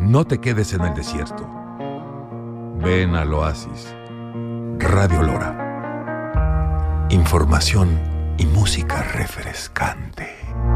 No te quedes en el desierto. Ven al oasis. Radio Lora. Información y música refrescante.